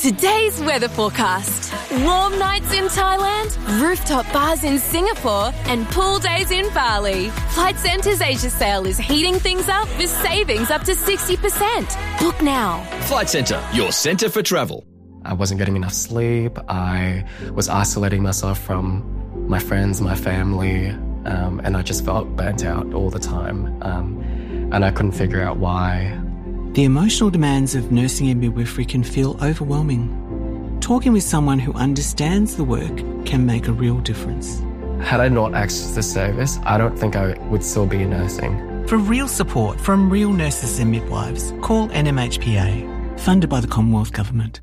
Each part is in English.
Today's weather forecast. Warm nights in Thailand, rooftop bars in Singapore, and pool days in Bali. Flight Centre's Asia sale is heating things up with savings up to 60%. Book now. Flight Centre, your centre for travel. I wasn't getting enough sleep. I was isolating myself from my friends, my family, and I just felt burnt out all the time. And I couldn't figure out why. The emotional demands of nursing and midwifery can feel overwhelming. Talking with someone who understands the work can make a real difference. Had I not accessed this service, I don't think I would still be nursing. For real support from real nurses and midwives, call NMHPA, funded by the Commonwealth Government.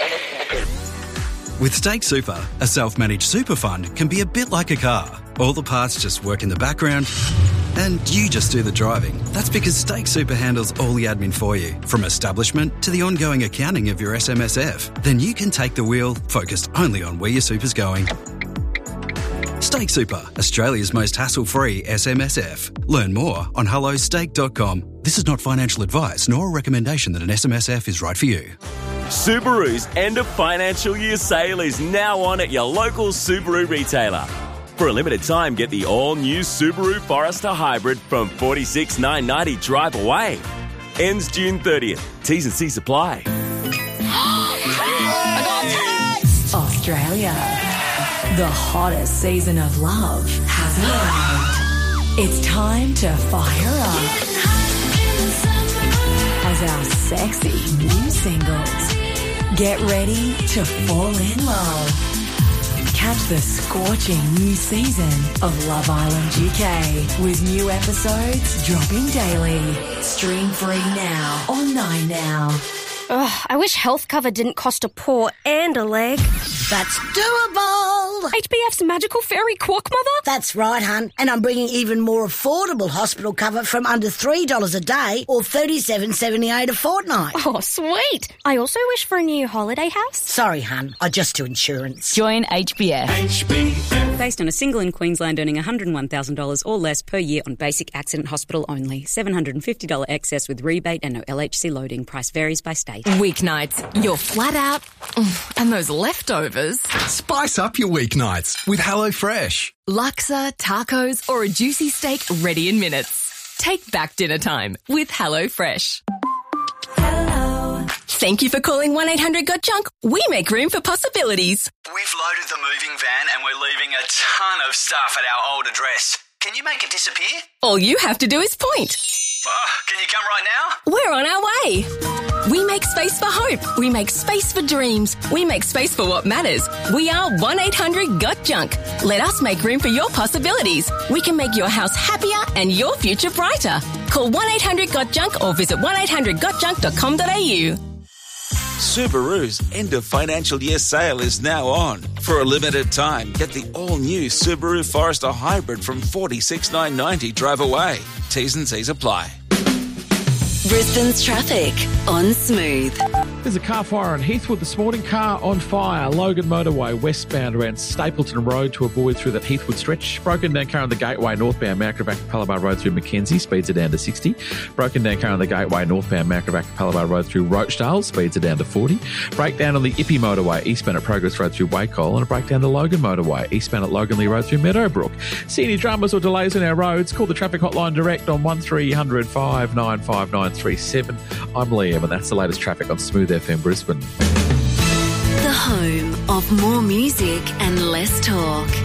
With Stake Super, a self-managed super fund can be a bit like a car. All the parts just work in the background and you just do the driving. That's because Stake Super handles all the admin for you, from establishment to the ongoing accounting of your SMSF. Then you can take the wheel, focused only on where your super's going. Stake Super, Australia's most hassle-free SMSF. Learn more on hellostake.com. This is not financial advice nor a recommendation that an SMSF is right for you. Subaru's end of financial year sale is now on at your local Subaru retailer. For a limited time, get the all-new Subaru Forester Hybrid from $46,990 drive away. Ends June 30th. T's and C's apply. Australia. The hottest season of love has arrived. It's time to fire up as our sexy new singles get ready to fall in love. Catch the scorching new season of Love Island UK with new episodes dropping daily. Stream free now on 9 Now. Ugh, I wish health cover didn't cost a paw and a leg. That's doable. HBF's magical fairy quack mother? That's right, hun. And I'm bringing even more affordable hospital cover from under $3 a day or $37.78 a fortnight. Oh, sweet. I also wish for a new holiday house. Sorry, hun. I just do insurance. Join HBF. HBF. Based on a single in Queensland earning $101,000 or less per year on basic accident hospital only. $750 excess with rebate and no LHC loading. Price varies by state. Weeknights, you're flat out, and those leftovers. Spice up your weeknights with HelloFresh. Laksa, tacos, or a juicy steak ready in minutes. Take back dinner time with HelloFresh. Hello. Thank you for calling 1-800-GOT-JUNK. We make room for possibilities. We've loaded the moving van and we're leaving a ton of stuff at our old address. Can you make it disappear? All you have to do is point. Can you come right now? We're on our way. We make space for hope. We make space for dreams. We make space for what matters. We are 1-800-GOT-JUNK. Let us make room for your possibilities. We can make your house happier and your future brighter. Call 1-800-GOT-JUNK or visit 1-800-GOTJUNK.com.au. Subaru's end of financial year sale is now on. For a limited time, get the all-new Subaru Forester Hybrid from $46,990 drive away. T's and C's apply. Brisbane's traffic on Smooth. There's a car fire on Heathwood this morning. Car on fire. Logan Motorway westbound around Stapleton Road to avoid through that Heathwood stretch. Broken down car on the Gateway northbound Mount Gravatt Palabar Road through Mackenzie. Speeds are down to 60. Broken down car on the Gateway northbound Mount Gravatt Palabar Road through Rochdale. Speeds are down to 40. Breakdown on the Ippy Motorway eastbound at Progress Road through Wacol. And a breakdown the Logan Motorway eastbound at Loganley Road through Meadowbrook. See any dramas or delays on our roads? Call the traffic hotline direct on 1300 595 937. I'm Liam, and that's the latest traffic on Smooth FM Brisbane. The home of more music and less talk.